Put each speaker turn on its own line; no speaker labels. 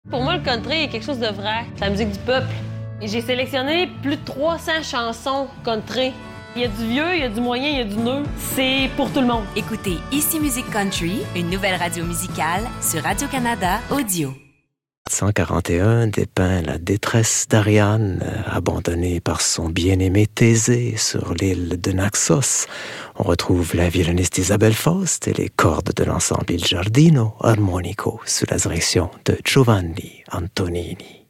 Pour moi, le country est quelque chose de vrai. C'est la musique du peuple. Et j'ai sélectionné plus de 300 chansons country. Il y a du vieux, il y a du moyen, il y a du neuf. C'est pour tout le monde.
Écoutez Ici Musique Country, une nouvelle radio musicale sur Radio-Canada Audio.
141 dépeint la détresse d'Ariane, abandonnée par son bien-aimé Thésée sur l'île de Naxos. On retrouve la violoniste Isabelle Faust et les cordes de l'ensemble Il Giardino Armonico sous la direction de Giovanni Antonini.